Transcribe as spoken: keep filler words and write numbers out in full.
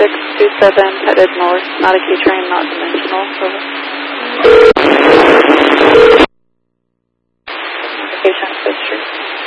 six two seven headed north, not a key train, not dimensional. Over. Location, Fifth Street.